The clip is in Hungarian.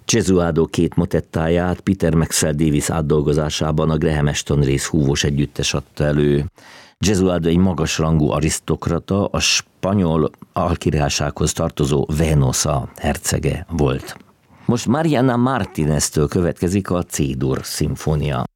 Gesualdo két motettáját Peter Maxwell Davies átdolgozásában a Graham Aston Race húvós együttes adta elő. Gesualdo egy magasrangú arisztokrata, a spanyol alkirálysághoz tartozó Venosa hercege volt. Most Mariana Martíneztől következik a C-dur szimfónia.